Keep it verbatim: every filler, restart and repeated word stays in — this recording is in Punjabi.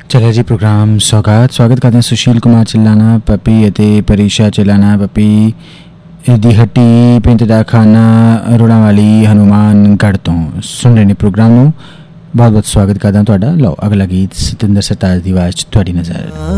चलिए जी प्रोग्राम सौगात स्वागत करते हैं सुशील कुमार चिल्लाना पपी ਅਤੇ ਪਰੀਸ਼ਾ चिल्लाना पपी ਦੀ ਹੱਟੀ ਪਿੰਡ ਦਾ ਖਾਨਾ ਰੋੜਾਂ ਵਾਲੀ ਹਨੂਮਾਨਗੜ੍ਹ ਤੋਂ ਸੁਣ ਰਹੇ ਨੇ ਪ੍ਰੋਗਰਾਮ ਨੂੰ। ਬਹੁਤ ਬਹੁਤ ਸਵਾਗਤ ਕਰਦਾ ਤੁਹਾਡਾ। ਲਓ ਅਗਲਾ ਗੀਤ ਸਤਿੰਦਰ ਸਰਤਾਜ ਦੀ ਆਵਾਜ਼ 'ਚ ਤੁਹਾਡੀ ਨਜ਼ਰ।